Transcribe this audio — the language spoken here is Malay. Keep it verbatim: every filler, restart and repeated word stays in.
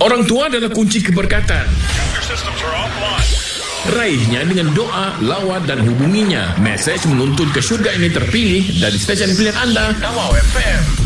Orang tua adalah kunci keberkatan. Raihnya dengan doa, lawat dan hubunginya. Mesej menuntun ke syurga ini terpilih dari stesen pilihan anda, Nawau F M.